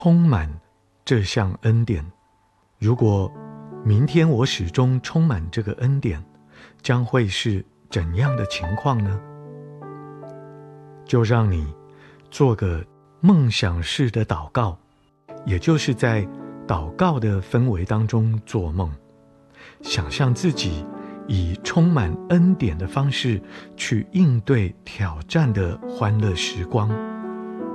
充满这项恩典。如果明天我始终充满这个恩典，将会是怎样的情况呢？就让你做个梦想式的祷告，也就是在祷告的氛围当中做梦，想象自己以充满恩典的方式去应对挑战的欢乐时光。